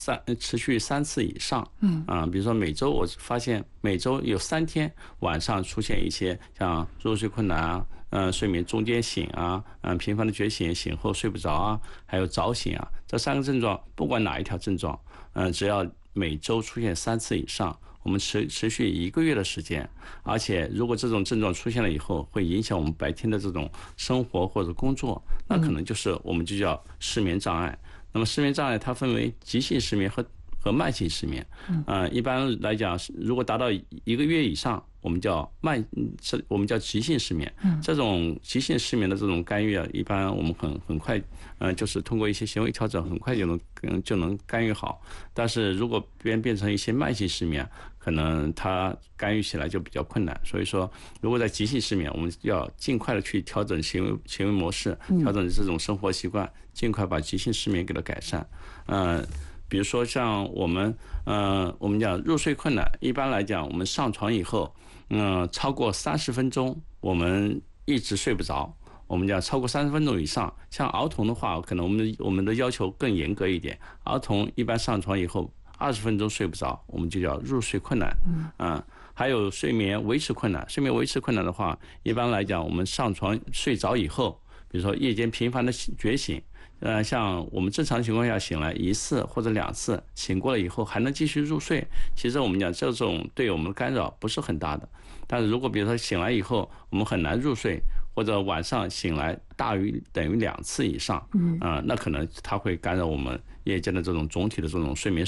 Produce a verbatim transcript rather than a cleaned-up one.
三持续三次以上， 嗯啊、比如说每周我发现每周有三天晚上出现一些像入睡困难啊，嗯、睡眠中间醒啊，嗯、频繁的觉醒，醒后睡不着啊，还有早醒啊，这三个症状，不管哪一条症状，嗯、只要每周出现三次以上，我们持持续一个月的时间，而且如果这种症状出现了以后，会影响我们白天的这种生活或者工作，那可能就是我们就叫失眠障碍。那么失眠障碍它分为急性失眠和和慢性失眠。呃，一般来讲，如果达到一个月以上，我们叫慢，是我们叫急性失眠。这种急性失眠的这种干预啊，一般我们很很快，呃，就是通过一些行为调整，很快就能嗯就能干预好。但是如果变变成一些慢性失眠，可能它干预起来就比较困难。所以说，如果在急性失眠，我们要尽快的去调整行为行为模式，调整这种生活习惯，尽快把急性失眠给它改善。呃，比如说像我们，呃，我们讲入睡困难，一般来讲，我们上床以后，嗯、超过三十分钟，我们一直睡不着。我们讲超过三十分钟以上，像儿童的话，可能我们的我们的要求更严格一点。儿童一般上床以后二十分钟睡不着，我们就叫入睡困难。嗯，还有睡眠维持困难，睡眠维持困难的话，一般来讲，我们上床睡着以后，比如说夜间频繁的觉醒。呃，像我们正常情况下醒来一次或者两次，醒过了以后还能继续入睡，其实我们讲这种对我们的干扰不是很大的。但是如果比如说醒来以后我们很难入睡，或者晚上醒来大于等于两次以上，嗯、呃，那可能它会干扰我们夜间的这种总体的这种睡眠